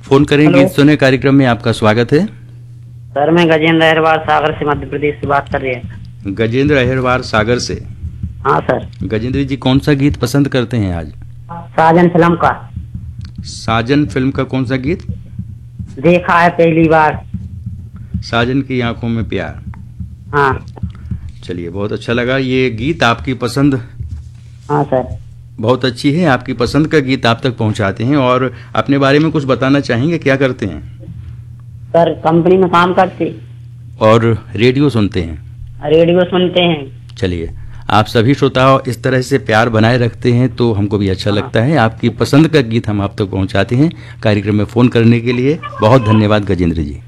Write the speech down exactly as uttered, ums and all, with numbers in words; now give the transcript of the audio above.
Phone करें hello. गीत सुने कार्यक्रम में आपका स्वागत है। सर मैं गजेंद्र अहिरवार सागर से मध्य प्रदेश से बात कर रही है। गजेंद्र अहिरवार सागर से। हाँ सर। गजेंद्र जी कौन सा गीत पसंद करते हैं आज? साजन फिल्म का। साजन फिल्म का कौन सा गीत? देखा है पहली बार। साजन की आंखों में प्यार। हाँ। चलिए, बहुत अच्छा लगा ये गीत। आपकी पसंद हाँ सर। बहुत अच्छी है, आपकी पसंद का गीत आप तक पहुंचाते हैं। और अपने बारे में कुछ बताना चाहेंगे, क्या करते हैं? सर कंपनी में काम करते। और रेडियो सुनते हैं? रेडियो सुनते हैं। चलिए, आप सभी श्रोता इस तरह से प्यार बनाए रखते हैं तो हमको भी अच्छा लगता है। आपकी पसंद का गीत हम आप तक पहुंचाते हैं। कार्यक्रम में फ़ोन करने के लिए बहुत धन्यवाद गजेंद्र जी।